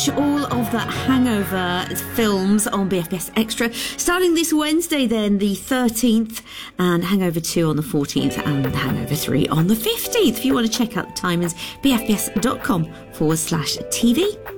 watch all of the Hangover films on BFBS Extra, starting this Wednesday then, the 13th, and Hangover 2 on the 14th, and Hangover 3 on the 15th. If you want to check out the timings, bfbs.com/TV.